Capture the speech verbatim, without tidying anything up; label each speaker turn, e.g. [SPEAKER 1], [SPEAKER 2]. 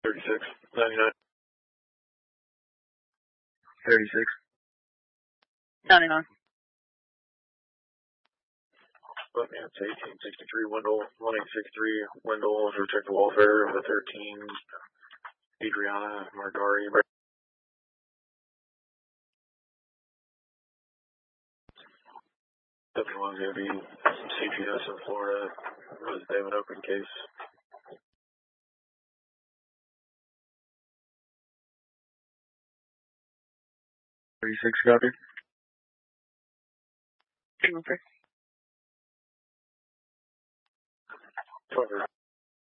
[SPEAKER 1] thirty-six, ninety-nine. thirty-six.
[SPEAKER 2] ninety-nine.
[SPEAKER 1] But yeah, it's eighteen sixty-three Wendell, one eight six three Wendell, to check the welfare of the thirteen, Adriana Margari. Everyone's going to be C P S in Florida. They have an open case. thirty-six, copy.
[SPEAKER 2] Over.
[SPEAKER 1] Cover.